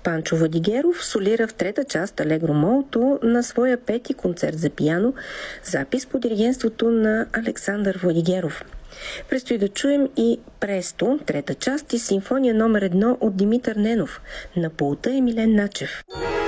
Панчо Владигеров солира в трета част Алегро Молто на своя пети концерт за пиано, запис по диригентството на Александър Владигеров. Предстои да чуем и Престо, трета част и симфония номер 1 от Димитър Ненов. На пулта е Милен Начев.